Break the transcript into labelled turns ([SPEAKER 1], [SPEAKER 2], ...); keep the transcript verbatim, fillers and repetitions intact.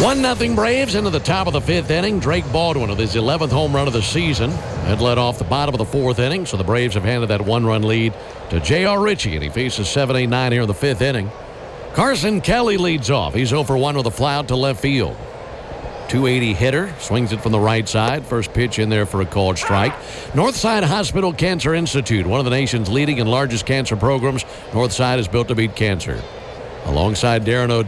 [SPEAKER 1] one nothing Braves into the top of the fifth inning. Drake Baldwin with his eleventh home run of the season had led off the bottom of the fourth inning, so the Braves have handed that one-run lead to J R. Ritchie, and he faces seven eight nine here in the fifth inning. Carson Kelly leads off. He's oh for one with a fly out to left field. two eighty hitter, swings it from the right side. First pitch in there for a called strike. Northside Hospital Cancer Institute, one of the nation's leading and largest cancer programs. Northside is built to beat cancer. Alongside Darren O'Day.